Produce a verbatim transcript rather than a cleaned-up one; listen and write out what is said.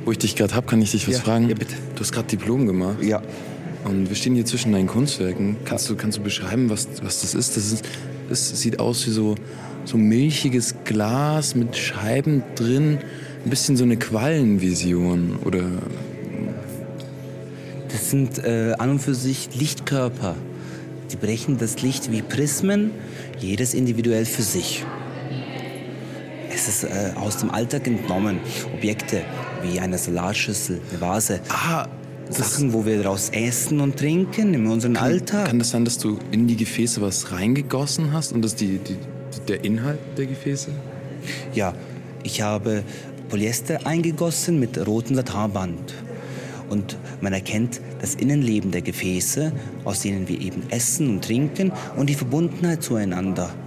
Wo ich dich gerade habe, kann ich dich was Ja, fragen? ja, bitte. Du hast gerade Diplom gemacht. Ja. Und wir stehen hier zwischen deinen Kunstwerken. Kannst du, kannst du beschreiben, was, was das ist? Das ist, das sieht aus wie so, so milchiges Glas mit Scheiben drin. Ein bisschen so eine Quallenvision, oder? Das sind äh, an und für sich Lichtkörper. Die brechen das Licht wie Prismen, jedes individuell für sich. Es ist äh, aus dem Alltag entnommen. Objekte wie eine Salatschüssel, eine Vase. Ah, Sachen, wo wir daraus essen und trinken in unserem kann, Alltag. Kann das sein, dass du in die Gefäße was reingegossen hast und das die, die, der Inhalt der Gefäße? Ja, ich habe Polyester eingegossen mit rotem Satirband. Und man erkennt das Innenleben der Gefäße, aus denen wir eben essen und trinken, und die Verbundenheit zueinander.